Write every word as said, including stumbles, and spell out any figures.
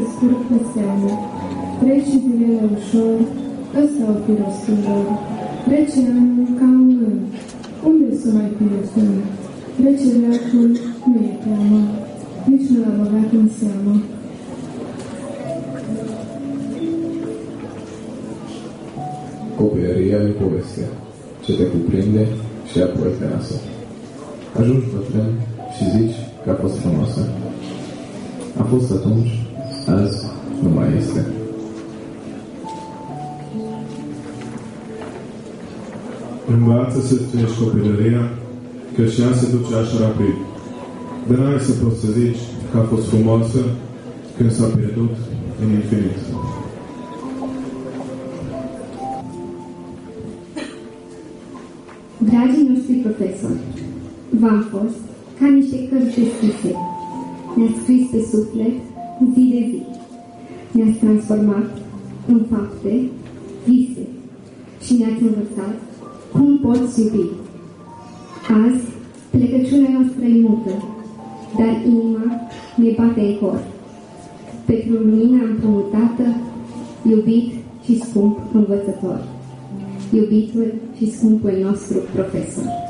scurg pe seamă. Trec și zilele ușor, ăsta o fi rostul lor. Trece anul ca un an, unde să mai fie sun? Trece veacul, nu e teamă, nici nu l-a băgat în seamă. Copilăria e povestea ce te cuprinde și apoi te lasă. Ajungi bătrân și zici că a fost frumoasă. A fost atunci, azi nu mai este. Învață să treci copilăria, că și ea se duce așa rapid. De n-ai să poți să zici că a fost frumoasă când s-a pierdut în infinit. Dragii noștri profesori, v-am fost ca niște cărți deschise. Ne-ați scris pe suflet zi de zi. Ne-ați transformat în fapte, vise și ne-ați învățat cum poți iubi. Azi, plecăciunea noastră e mută, dar inima ne bate în cor. Pentru lumina împrumutată, iubit și scump învățător, iubitul și scumpul nostru profesor.